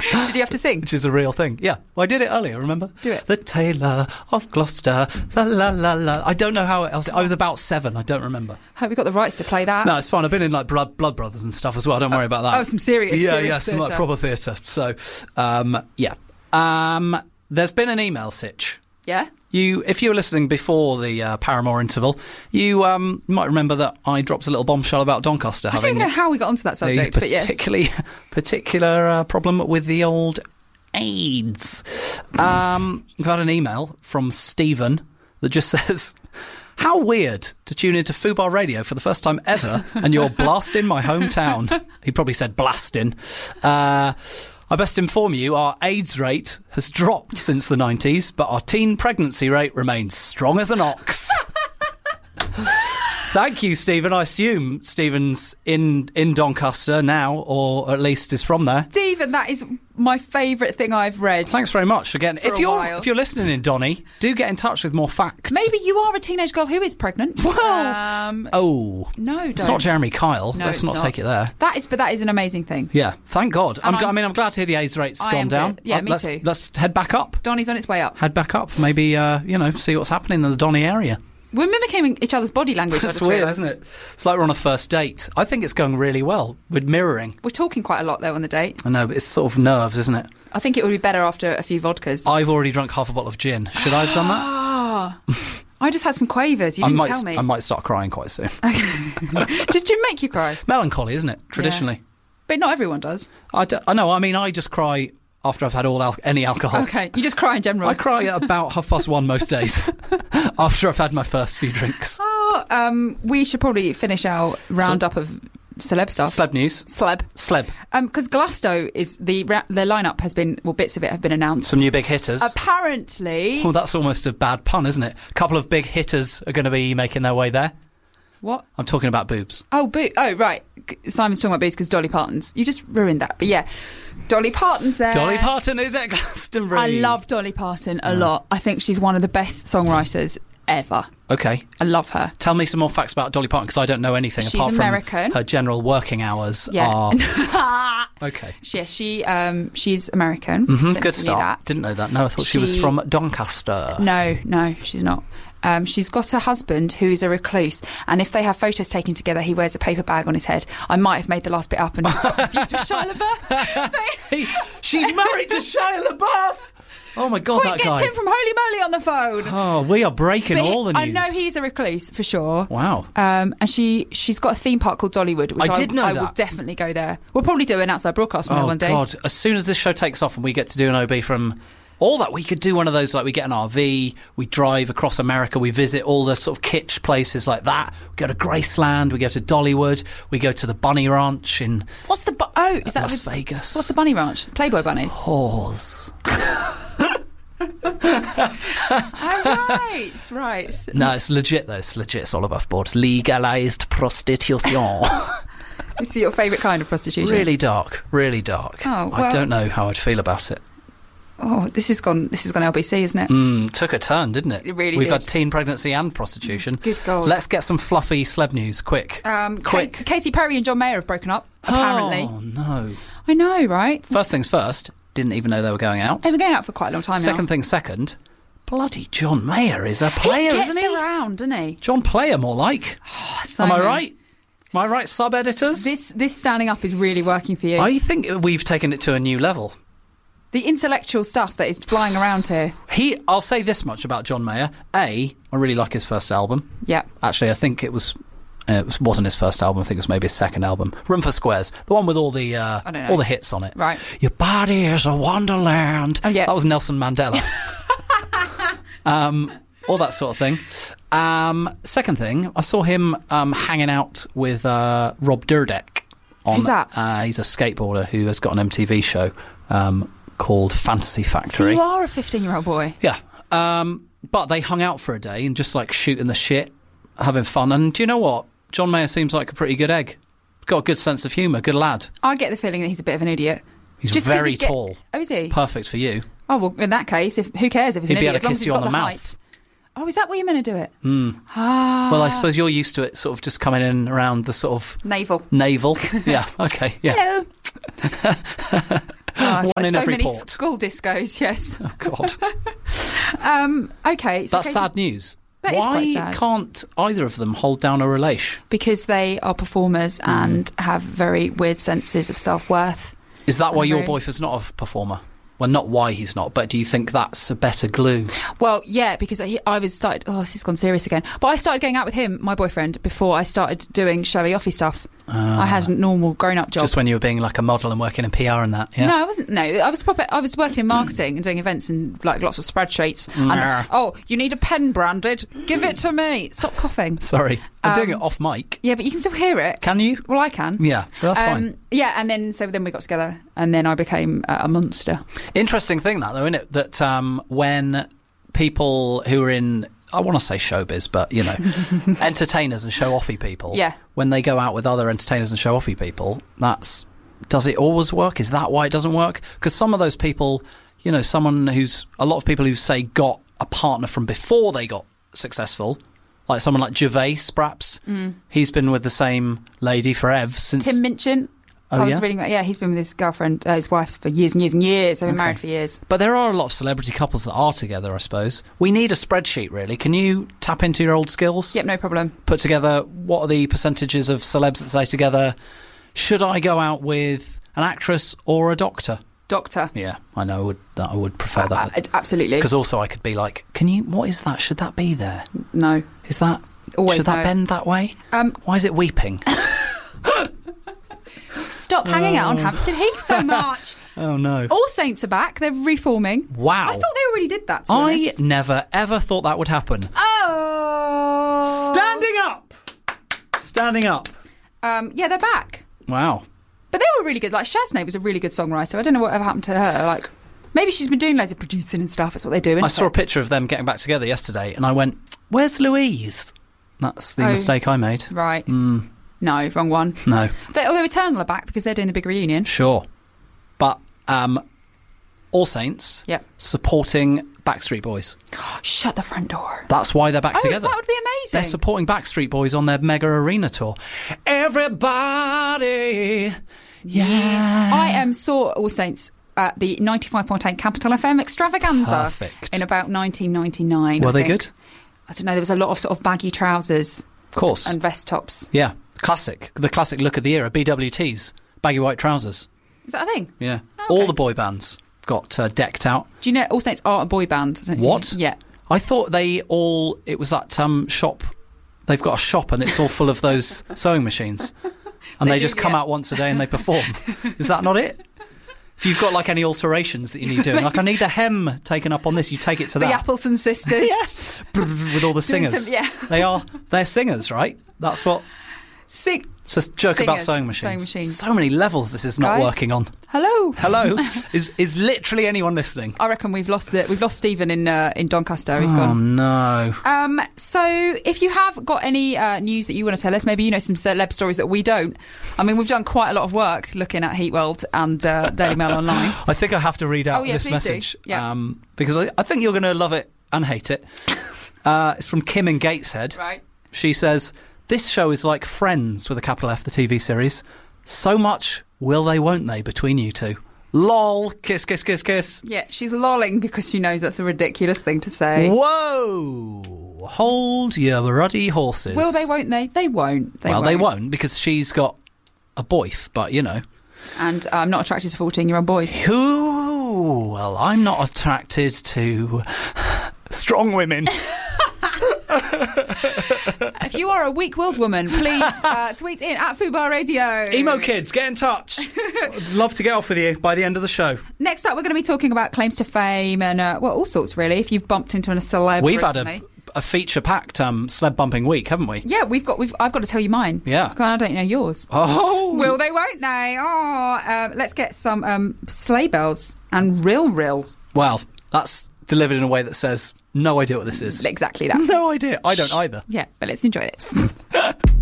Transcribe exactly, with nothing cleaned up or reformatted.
Did you have to sing? Which is a real thing. Yeah. Well, I did it earlier, remember? Do it. The Tailor of Gloucester. La, la, la, la. I don't know how else. I was about seven. I don't remember. Hope we got the rights to play that. No, it's fine. I've been in like Blood, Blood Brothers and stuff as well. Don't worry about that. Oh, some serious, Yeah, serious yeah, some like theatre. proper theatre. So, um, yeah. Um, there's been an email sitch. Yeah? You, if you were listening before the uh, Paramore interval, you um, might remember that I dropped a little bombshell about Doncaster I don't having even know how we got onto that a subject, but yes. particularly particular uh, problem with the old AIDS. Um, we've had an email from Stephen that just says, "How weird to tune into Fubar Radio for the first time ever, and you're blasting my hometown." He probably said blasting. Uh, I best inform you, our AIDS rate has dropped since the nineties, but our teen pregnancy rate remains strong as an ox. Thank you, Stephen. I assume Stephen's in, in Doncaster now, or at least is from there. Stephen, that is my favourite thing I've read. Thanks very much. Again, For if a you're while. if you're listening in Donny, do get in touch with more facts. Maybe you are a teenage girl who is pregnant. Well, um, oh, no, don't. it's not Jeremy Kyle. No, Let's it's not, not. take it there. That is, but that is an amazing thing. Yeah, thank God. I'm, And gl- I I'm- mean, I'm glad to hear the AIDS rate's I gone am down. good. Yeah, Uh, me let's, too. Let's head back up. Donny's on its way up. Head back up. Maybe, uh, you know, see what's happening in the Donny area. We're mimicking each other's body language. I That's just weird, realised. isn't it? It's like we're on a first date. I think it's going really well. We're mirroring. We're talking quite a lot, though, on the date. I know, but it's sort of nerves, isn't it? I think it would be better after a few vodkas. I've already drunk half a bottle of gin. Should I have done that? Ah, I just had some quavers. You I didn't might, tell me. I might start crying quite soon. Does gin make you cry? Melancholy, isn't it? Traditionally. But not everyone does. I, d- I know, I mean, I just cry after I've had all al- any alcohol. Okay, you just cry in general. I cry at about half past one most days after I've had my first few drinks. Oh, um, we should probably finish our roundup of celeb stuff. Sleb news. Celeb. Sleb. Um, because Glasgow is the ra- the lineup has been well, bits of it have been announced. Some new big hitters. Apparently, Well, that's almost a bad pun, isn't it? A couple of big hitters are going to be making their way there. what? I'm talking about boobs. Oh, boo- oh, right. Simon's talking about boobs because Dolly Parton's. You just ruined that. But yeah, Dolly Parton's there. Dolly Parton is at Glastonbury. I love Dolly Parton a lot. I think she's one of the best songwriters ever. Okay. I love her. Tell me some more facts about Dolly Parton because I don't know anything She's apart American. from her general working hours Yeah. are... Okay. Yes, she um, she's American. Mm-hmm. Don't Good you start. know that? Didn't know that. No, I thought she, was She- from Doncaster. No, no, she's not. Um, she's got a husband who is a recluse, and if they have photos taken together, he wears a paper bag on his head. I might have made the last bit up and just got confused with Shia LaBeouf. He- she's married to Shia LaBeouf! Oh my God, Quick, that get guy. Tim from Holy Moly on the phone. Oh, we are breaking But he- all the news. I know he's a recluse for sure. Wow. Um, and she she's got a theme park called Dollywood, which I I, did know I that. will definitely go there. We'll probably do an outside broadcast from there Oh, one day. God. As soon as this show takes off and we get to do an O B from all that, we could do one of those, like we get an R V, we drive across America, we visit all the sort of kitsch places like that. We go to Graceland, we go to Dollywood, we go to the Bunny Ranch in What's the bu- oh? Is that Las the, Vegas. What's the bunny ranch? Playboy bunnies. Whores. Oh, right, right. No, it's legit though. It's legit. It's all above board. It's legalised prostitution. Is it your favourite kind of prostitution? Really dark. Really dark. Oh, I well- don't know how I'd feel about it. Oh, this has gone. This has gone L B C, isn't it? Mm, took a turn, didn't it? It really We've did. had teen pregnancy and prostitution. Good God. Let's get some fluffy celeb news, quick. Um, quick. Ka- Katy Perry and John Mayer have broken up. Apparently, Oh no. I know, right? First things first. Didn't even know they were going out. They've been going out for quite a long time Second now. thing second. Bloody John Mayer is a player, he gets isn't he? around, doesn't he? John Player, more like. Am I Simon, right? Am I right, sub editors? This this standing up is really working for you. I think we've taken it to a new level. The intellectual stuff that is flying around here. He, I'll say this much about John Mayer. A, I really like his first album. Yeah. Actually, I think it was. Uh, it was- wasn't his first album. I think it was maybe his second album. Room for Squares, the one with all the uh, I don't know. all the hits on it. Right. Your body is a wonderland. Oh, yeah. That was Nelson Mandela. um, all that sort of thing. Um, second thing, I saw him um, hanging out with uh, Rob Dyrdek. On, Who's that? Uh, he's a skateboarder who has got an M T V show um, called Fantasy So Factory. you are a fifteen-year-old boy. Yeah. Um, but they hung out for a day and just like shooting the shit, having fun. And do you know what? John Mayer seems like a pretty good egg. Got a good sense of humour, good lad. I get the feeling that he's a bit of an idiot. He's Just 'cause very he get- tall. Oh, is he? Perfect for you. Oh, well, in that case, if who cares if he's He'd an be idiot? able to as long as kiss he's you got on the the mouth. height. Oh, is that what you're meant to do it? Mm. Ah. Well, I suppose you're used to it sort of just coming in around the sort of Navel. navel. Yeah, okay, yeah. Hello. Oh, so, One in so every many port. school discos, yes. Oh, God. um, okay. So That's Katie- sad news. That is Why quite sad. can't either of them hold down a relation? Because they are performers Mm. and have very weird senses of self-worth. Is that why I'm your very- boyfriend's not a performer? Well, not why he's not, but do you think that's a better glue? Well, yeah, because he, I was started. Oh, this has gone serious again. But I started going out with him, my boyfriend, before I started doing showy offy stuff. I had a normal grown-up job. Just when you were being like a model and working in P R and that, yeah? No, I wasn't. No, I was proper. I was working in marketing and doing events and like lots of spreadsheets. Nah. And oh, you need a pen branded? Give it to me. Stop coughing. Sorry. I'm Um, doing it off mic. Yeah, but you can still hear it. Can you? Well, I can. Yeah, that's Um, fine. Yeah, and then so then we got together, and then I became uh, a monster. Interesting thing that though, isn't it? That um, when people who are in, I want to say showbiz, but you know, entertainers and show-offy people, Yeah. when they go out with other entertainers and show-offy people, that's does it always work? Is that why it doesn't work? Because some of those people, you know, someone who's a lot of people who say got a partner from before they got successful. Like someone like Gervais, perhaps. Mm. He's been with the same lady forever since. Tim Minchin. Oh, I was yeah? reading about. Yeah, he's been with his girlfriend, uh, his wife, for years and years and years. They've been Okay. married for years. But there are a lot of celebrity couples that are together, I suppose. We need a spreadsheet, really. Can you tap into your old skills? Yep, no problem. Put together what are the percentages of celebs that say together, should I go out with an actress or a doctor? Doctor. Yeah, I know. I would, I would prefer that. Uh, absolutely. Because also I could be like, can you, what is that? Should that be there? No. Is that, Always should that no. bend that way? Um, Why is it weeping? Stop hanging out on Hampstead Heath so much. Oh, no. All Saints are back. They're reforming. Wow. I thought they already did that, to be I honest. never, ever thought that would happen. Oh. Standing up! Standing up. Um, yeah, they're back. Wow. But they were really good. Like, Shaznay was a really good songwriter. I don't know whatever happened to her. Like, maybe she's been doing loads of producing and stuff. That's what they do. I saw a picture of them getting back together yesterday and I went, where's Louise? That's the Oh. mistake I made. Right. Mm, No, wrong one. no, They, although Eternal are back because they're doing the big reunion. sure. But um, All Saints Yep. supporting Backstreet Boys. Shut the front door. That's why they're back Oh, together. that would be amazing. They're supporting Backstreet Boys on their mega arena tour. Everybody, yeah. I um, saw All Saints at the ninety-five point eight Capital F M extravaganza Perfect. in about nineteen ninety-nine. Were I they think. good? I don't know. There was a lot of sort of baggy trousers Of course. and vest tops. Yeah, classic. The classic look of the era. B W Ts, baggy white trousers. Is that a thing? Yeah. Oh, All okay. the boy bands got uh, decked out. Do you know All Saints are a boy band? Don't you? What? Yeah. I thought they all, it was that um, shop, they've got a shop and it's all full of those sewing machines. And They they, do, just come yeah. out once a day and they perform. Is that not it? If you've got like any alterations that you need doing, like I need the hem taken up on this, you take it to The that. Appleton sisters. Yes. With all the Doing singers. some- yeah. They are, they're singers, right? That's what, Sing. it's a joke about Singers, sewing machines. sewing machines. So many levels this is not Guys? working on. Hello. Hello? is is literally anyone listening? I reckon we've lost the we've lost Stephen in uh, in Doncaster. He's Oh gone. no. Um, so if you have got any uh, news that you want to tell us, maybe you know some celeb stories that we don't. I mean, we've done quite a lot of work looking at Heat World and uh, Daily Mail Online. I think I have to read out Oh, yeah, this please do. message Yeah. um, because I, I think you're going to love it and hate it. Uh, it's from Kim in Gateshead. Right. She says, this show is like Friends with a capital F, the T V series. So much will they, won't they, between you two. Lol, kiss, kiss, kiss, kiss. Yeah, she's lolling because she knows that's a ridiculous thing to say. Whoa! Hold your ruddy horses. Will they, won't they? They won't. They well, won't. they won't because she's got a boyf, but you know. And uh, I'm not attracted to fourteen-year-old boys. Who? Well, I'm not attracted to strong women. If you are a weak-willed woman, please uh, tweet in at Fubar Radio. Emo kids, get in touch. I'd love to get off with you by the end of the show. Next up, we're going to be talking about claims to fame and, uh, well, all sorts, really, if you've bumped into a celeb We've had recently. a, a feature-packed um, celeb bumping week, haven't we? Yeah, we've got. We've. I've got to tell you mine. Yeah. 'Cause I don't know yours. Oh, Will they? Won't they? Oh, um, let's get some um, sleigh bells and real, real. well, that's delivered in a way that says no idea what this is. Exactly that. No idea. I don't either. Yeah, but let's enjoy it.